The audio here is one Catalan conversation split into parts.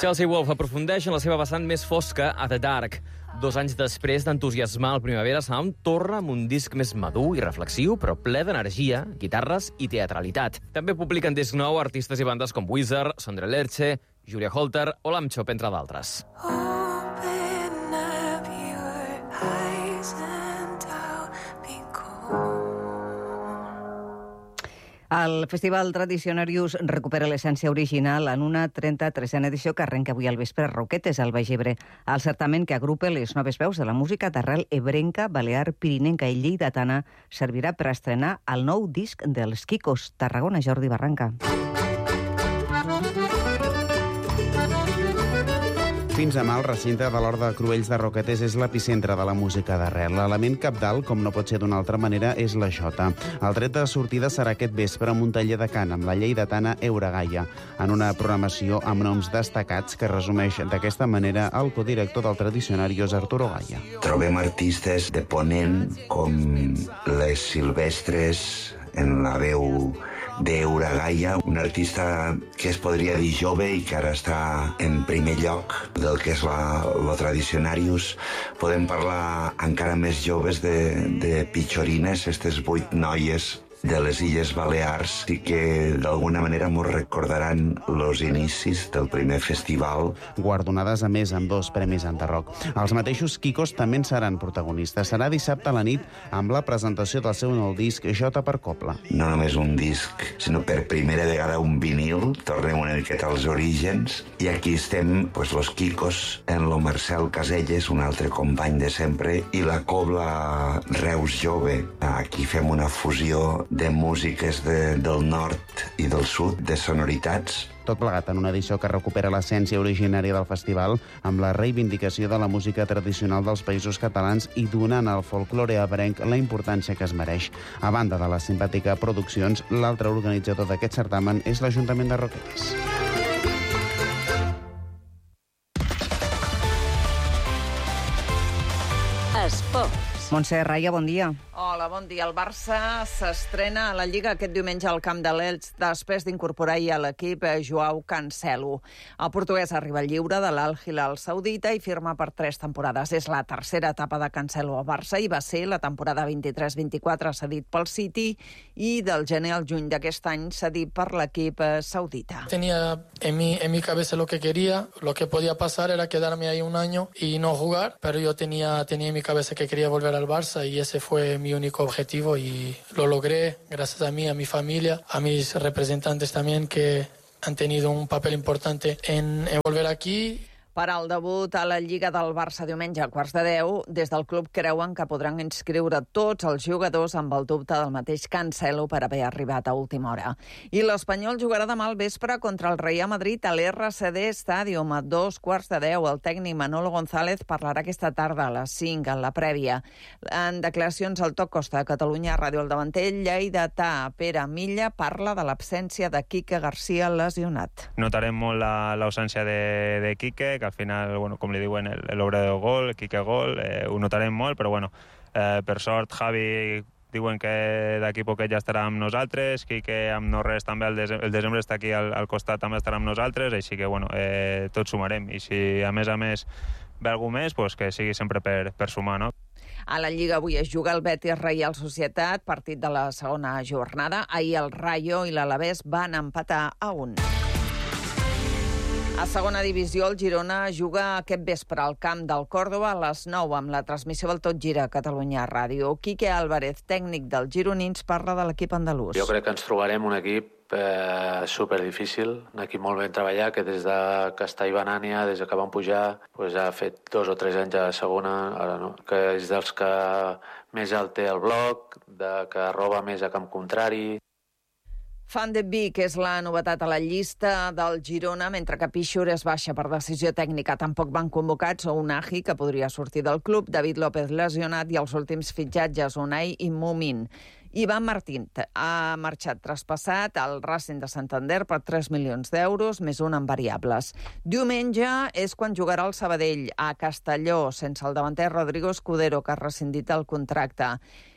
Chelsea Wolf aprofundeix en la seva vessant més fosca a The Dark. 2 anys després d'entusiasmar el Primavera Sound, torna amb un disc més madur i reflexiu, però ple d'energia, guitarres i teatralitat. També publiquen disc nou artistes i bandes com Wizard, Sondre Lerche, Julia Holter o Lamchop, entre d'altres. El Festival Tradicionarius recupera l'essència original en una 33a edició que arrenca avui al vespre a Roquetes, al Baix Ebre. El certamen, que agrupa les noves veus de la música d'arrel ebrenca, balear, pirinenca i lleidatana, servirà per estrenar el nou disc dels Quicos. Tarragona, Jordi Barranca. Fins demà, el recinte de l'Hort de Cruells de Roquetes és l'epicentre de la música d'arrel. L'element cabdal, com no pot ser d'una altra manera, és la xota. El tret de sortida serà aquest vespre amb un taller de cant amb la lleidatana Eura Gaia, en una programació amb noms destacats que resumeix d'aquesta manera el codirector del Tradicionarios, Arturo Gaia. Trobem artistes de ponent com les Silvestres en la veu d'Eura Gaia, un artista que es podria dir jove i que ara està en primer lloc del que és lo Tradicionarius. Podem parlar encara més joves de Pichorines, aquestes 8 noies de les Illes Balears, i que d'alguna manera mos recordaran los inicis del primer festival. Guardonades a més amb 2 premis Antarrock. Els mateixos Quicos també en seran protagonistes. Serà dissabte a la nit amb la presentació del seu nou disc Jota per Copla. No només un disc, sinó per primera vegada un vinil. Tornem una miqueta als orígens. I aquí estem, los Quicos, en lo Marcel Caselles, un altre company de sempre, i la Cobla Reus Jove. Aquí fem una fusió de músiques del nord i del sud, de sonoritats. Tot plegat en una edició que recupera l'essència originària del festival amb la reivindicació de la música tradicional dels països catalans i donant al folklore ebrenc la importància que es mereix. A banda de les simpàtiques produccions, l'altre organitzador d'aquest certamen és l'Ajuntament de Roquetes. Esports. Montse Raya, bon dia. Hola, bon dia. El Barça s'estrena a la Lliga aquest diumenge al camp de l'Elx després d'incorporar-hi a l'equip Joao Cancelo. El portuguès arriba lliure de l'Al Hilal saudita i firma per 3 temporades. És la tercera etapa de Cancelo a Barça i va ser la temporada 23-24 cedit pel City i del gener al juny d'aquest any cedit per l'equip saudita. Tenía en mi cabeza lo que quería, lo que podía pasar era quedarme ahí un año y no jugar, pero yo tenía en mi cabeza que quería volver al Barça y ese fue mi único objetivo y lo logré gracias a mí, a mi familia, a mis representantes también que han tenido un papel importante en volver aquí. Per al debut a la Lliga del Barça diumenge a 9:15, des del club creuen que podran inscriure tots els jugadors amb el dubte del mateix Cancelo per haver arribat a última hora. I l'Espanyol jugarà demà al vespre contra el Real Madrid a l'RCD Stadium a 9:15. El tècnic Manolo González parlarà aquesta tarda a les 5 en la prèvia. En declaracions al Toc Costa de Catalunya Ràdio, el davanter lleidatà Pere Milla parla de l'absència de Quique García lesionat. Notarem molt l'ausència de Quique, que al final, com li diuen, l'obrador gol, Quique gol, ho notarem molt, però per sort Javi diuen que d'aquí poquet ja estarà amb nosaltres, Quique amb no res també, el desembre està aquí al costat, també estarà amb nosaltres, així que tots sumarem, i si a més ve algú més, que sigui sempre per sumar, no? A la Lliga avui es juga el Betis Reial Societat, partit de la segona jornada. Ahir el Rayo i l'Alavés van empatar a 1. A segona divisió, el Girona juga aquest vespre al camp del Córdoba a les 9 amb la transmissió del Tot Gira a Catalunya Ràdio. Quique Álvarez, tècnic dels gironins, parla de l'equip andalús. Jo crec que ens trobarem un equip superdifícil, un equip molt ben treballat, que des de que està Ibanània, des que van pujar, ha fet 2 o 3 anys a segona, ara no, que és dels que més alt té el bloc, que roba més a camp contrari. Van de Beek és la novetat a la llista del Girona, mentre que Pichur es baixa per decisió tècnica. Tampoc van convocats Ounahi, que podria sortir del club, David López lesionat i els últims fitxatges Unai i Mumin. Ivan Martín ha marxat traspassat al Racing de Santander per 3 milions d'euros, més un en variables. Diumenge és quan jugarà el Sabadell a Castelló, sense el davanter Rodrigo Escudero, que ha rescindit el contracte.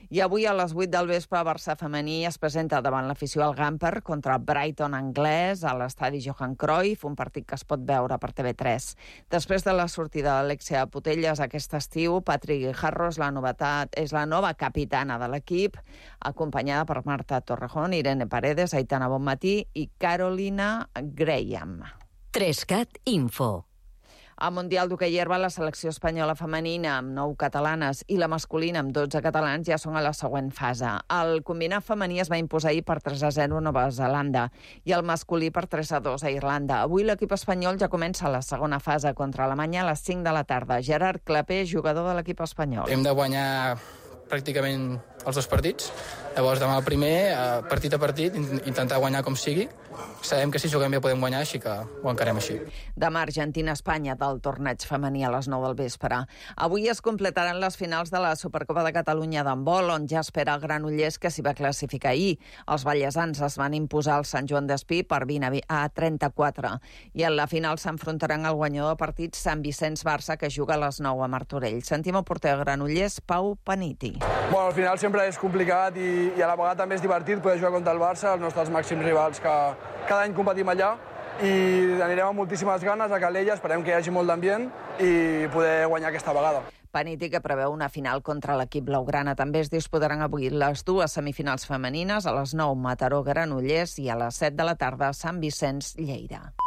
I avui a les 8 del vespre, Barça femení es presenta davant l'afició al Gamper contra Brighton anglès a l'estadi Johan Cruyff, un partit que es pot veure per TV3. Després de la sortida d'Alexia Putellas aquest estiu, Patrick Guijarro és la nova capitana de l'equip, acompanyada per Marta Torrejón, Irene Paredes, Aitana Bonmatí i Carolina Graham. 3CAT Info. Al Mundial d'Hoquei Herba, la selecció espanyola femenina amb 9 catalanes i la masculina amb 12 catalans ja són a la següent fase. El combinat femení es va imposar ahir per 3-0 a Nova Zelanda i el masculí per 3-2 a Irlanda. Avui l'equip espanyol ja comença la segona fase contra Alemanya a les 5 de la tarda. Gerard Clapé, jugador de l'equip espanyol. Hem de guanyar pràcticament els 2 partits. Llavors, demà el primer, partit a partit, intentar guanyar com sigui. Sabem que si juguem bé podem guanyar, així que ho encarem així. Demà Argentina-Espanya del torneig femení a les 9 del vespre. Avui es completaran les finals de la Supercopa de Catalunya d'handbol, on ja espera el Granollers, que s'hi va classificar ahir. Els ballesans es van imposar al Sant Joan d'Espí per 20 a 34. I en la final s'enfrontaran al guanyador de partit Sant Vicenç-Barça, que juga a les 9 a Martorell. Sentim el porter de Granollers, Pau Paniti. Bueno, al final sempre és complicat i a la vegada també és divertit poder jugar contra el Barça, els nostres màxims rivals, que cada any competim allà, i anirem amb moltíssimes ganes a Calella, esperem que hi hagi molt d'ambient i poder guanyar aquesta vegada. Paniti, que preveu una final contra l'equip blaugrana. També es disputaran avui les 2 semifinals femenines, a les 9 Mataró-Granollers i a les 7 de la tarda Sant Vicenç-Lleida.